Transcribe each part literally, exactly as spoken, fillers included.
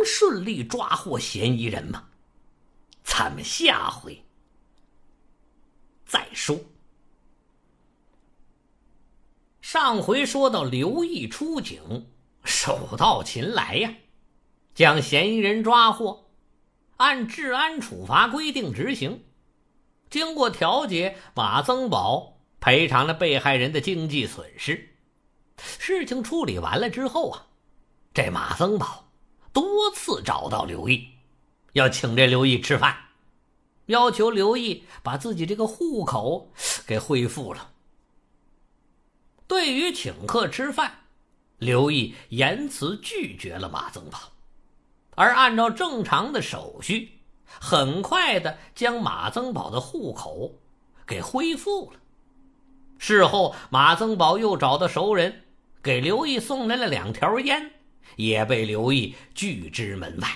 顺利抓获嫌疑人吗？咱们下回再说。上回说到刘毅出警，手到擒来呀，将嫌疑人抓获，按治安处罚规定执行。经过调解，马增宝赔偿了被害人的经济损失。事情处理完了之后啊，这马增宝多次找到刘毅，要请这刘毅吃饭，要求刘毅把自己这个户口给恢复了。对于请客吃饭，刘毅严词拒绝了马增宝，而按照正常的手续，很快的将马增宝的户口给恢复了。事后马增宝又找到熟人，给刘毅送来了两条烟，也被刘毅拒之门外。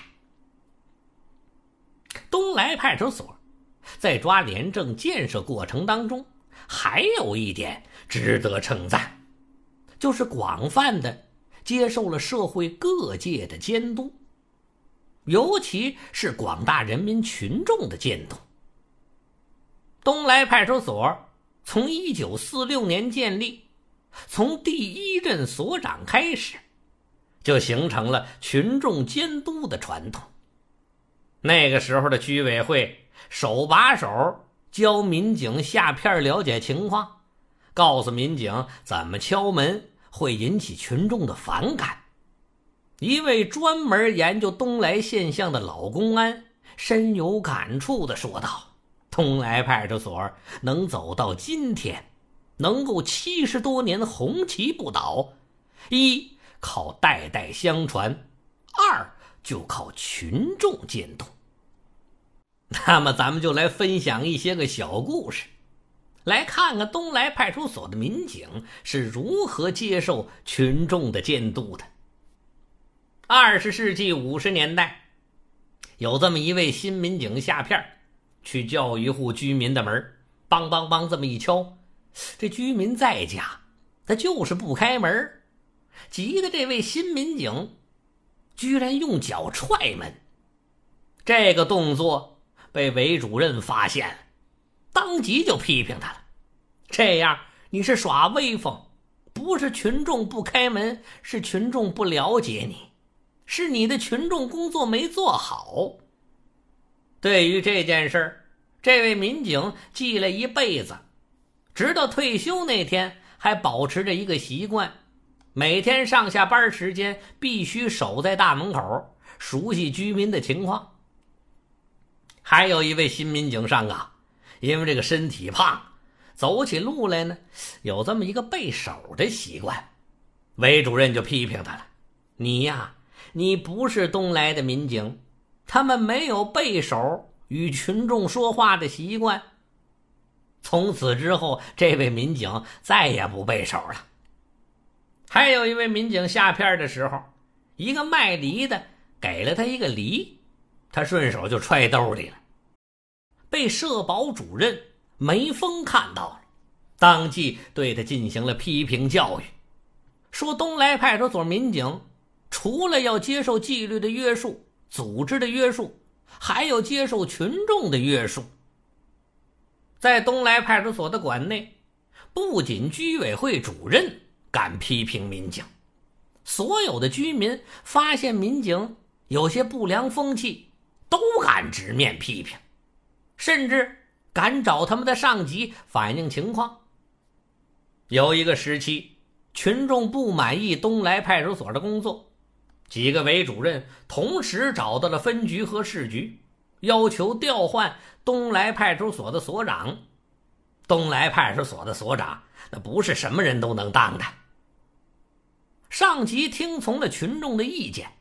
东来派出所在抓廉政建设过程当中，还有一点值得称赞，就是广泛的接受了社会各界的监督，尤其是广大人民群众的监督。东来派出所从一九四六年建立，从第一任所长开始，就形成了群众监督的传统。那个时候的居委会手把手教民警下片了解情况，告诉民警怎么敲门会引起群众的反感。一位专门研究东来现象的老公安深有感触地说道，东来派出所能走到今天，能够七十多年红旗不倒，一靠代代相传，二就靠群众监督。那么咱们就来分享一些个小故事，来看看东来派出所的民警是如何接受群众的监督的。二十世纪五十年代，有这么一位新民警下片，去叫一户居民的门，梆梆梆这么一敲，这居民在家，他就是不开门，急得这位新民警居然用脚踹门。这个动作被韦主任发现了，当即就批评他了，这样你是耍威风，不是群众不开门，是群众不了解你，是你的群众工作没做好。对于这件事儿，这位民警记了一辈子，直到退休那天还保持着一个习惯，每天上下班时间必须守在大门口，熟悉居民的情况。还有一位新民警上岗，因为这个身体胖，走起路来呢有这么一个背手的习惯，韦主任就批评他了，你呀你不是东来的民警，他们没有背手与群众说话的习惯。从此之后，这位民警再也不背手了。还有一位民警下片的时候，一个卖梨的给了他一个梨，他顺手就揣兜里了，被社保主任梅峰看到了，当即对他进行了批评教育，说东来派出所民警除了要接受纪律的约束、组织的约束，还要接受群众的约束。在东来派出所的馆内，不仅居委会主任敢批评民警，所有的居民发现民警有些不良风气，都敢直面批评，甚至敢找他们的上级反映情况。有一个时期，群众不满意东来派出所的工作，几个委主任同时找到了分局和市局，要求调换东来派出所的所长。东来派出所的所长那不是什么人都能当的。上级听从了群众的意见，